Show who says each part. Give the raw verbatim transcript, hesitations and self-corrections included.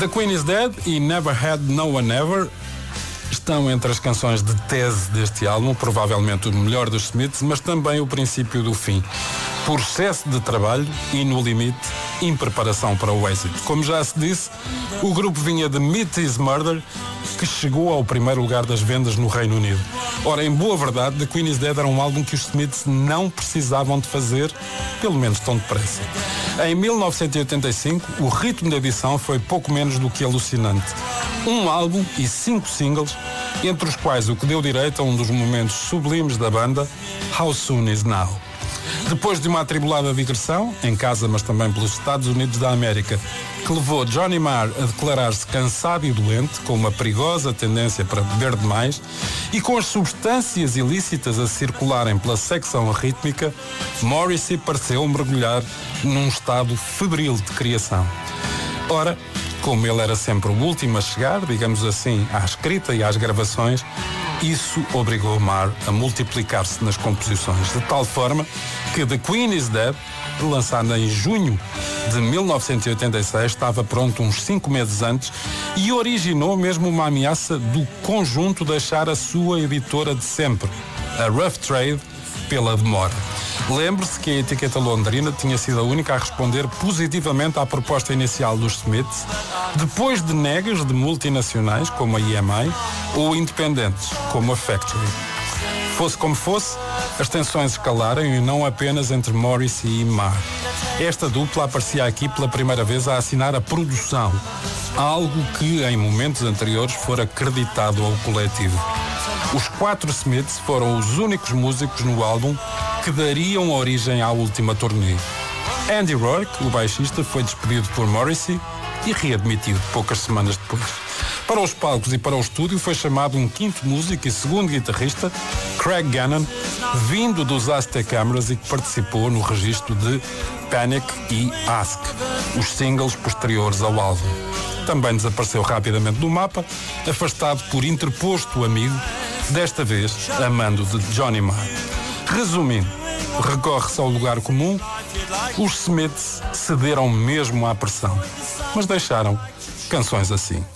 Speaker 1: The Queen is Dead e Never Had No One Ever estão entre as canções de tese deste álbum, provavelmente o melhor dos Smiths, mas também o princípio do fim. Por excesso de trabalho e, no limite, impreparação para o êxito. Como já se disse, o grupo vinha de Meat is Murder, que chegou ao primeiro lugar das vendas no Reino Unido. Ora, em boa verdade, The Queen is Dead era um álbum que os Smiths não precisavam de fazer, pelo menos tão depressa. Em mil novecentos e oitenta e cinco, o ritmo da edição foi pouco menos do que alucinante. Um álbum e cinco singles, entre os quais o que deu direito a um dos momentos sublimes da banda, How Soon Is Now. Depois de uma atribulada digressão, em casa mas também pelos Estados Unidos da América, que levou Johnny Marr a declarar-se cansado e doente, com uma perigosa tendência para beber demais, e com as substâncias ilícitas a circularem pela secção rítmica, Morrissey pareceu mergulhar num estado febril de criação. Ora, como ele era sempre o último a chegar, digamos assim, à escrita e às gravações, isso obrigou Marr a multiplicar-se nas composições, de tal forma que The Queen is Dead, lançada em junho de mil novecentos e oitenta e seis, estava pronto uns cinco meses antes e originou mesmo uma ameaça do conjunto deixar a sua editora de sempre, a Rough Trade, pela demora. Lembre-se que a etiqueta londrina tinha sido a única a responder positivamente à proposta inicial dos Smiths, depois de negas de multinacionais, como a E M I, ou independentes, como a Factory. Fosse como fosse, as tensões escalaram e não apenas entre Morrissey e Marr. Esta dupla aparecia aqui pela primeira vez a assinar a produção, algo que em momentos anteriores fora acreditado ao coletivo. Os quatro Smiths foram os únicos músicos no álbum que dariam origem à última turnê. Andy Rourke, o baixista, foi despedido por Morrissey e readmitido poucas semanas depois. Para os palcos e para o estúdio foi chamado um quinto músico e segundo guitarrista, Craig Gannon, vindo dos Aztec Cameras e que participou no registro de Panic e Ask, os singles posteriores ao álbum. Também desapareceu rapidamente do mapa, afastado por interposto amigo, desta vez amando de Johnny Marr. Resumindo, recorre-se ao lugar comum, os Smiths cederam mesmo à pressão, mas deixaram canções assim.